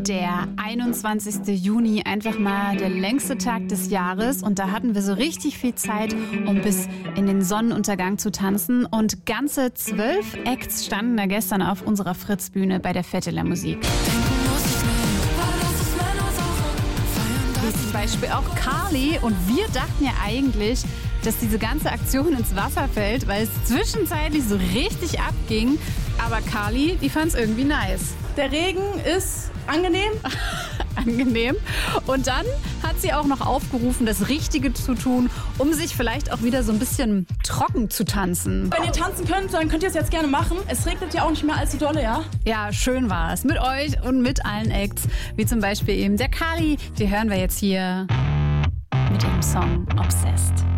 Der 21. Juni, einfach mal der längste Tag des Jahres. Und da hatten wir so richtig viel Zeit, um bis in den Sonnenuntergang zu tanzen. Und ganze 12 Acts standen da gestern auf unserer Fritz-Bühne bei der Fête de la Musique. Wie zum Beispiel auch Carly. Und wir dachten ja eigentlich, dass diese ganze Aktion ins Wasser fällt, weil es zwischenzeitlich so richtig abging. Aber Carly, die fand es irgendwie nice. Der Regen ist angenehm. Angenehm. Und dann hat sie auch noch aufgerufen, das Richtige zu tun, um sich vielleicht auch wieder so ein bisschen trocken zu tanzen. Wenn ihr tanzen könnt, dann könnt ihr es jetzt gerne machen. Es regnet ja auch nicht mehr allzu dolle, ja? Ja, schön war es. Mit euch und mit allen Acts. Wie zum Beispiel eben der Carly. Die hören wir jetzt hier mit ihrem Song Obsessed.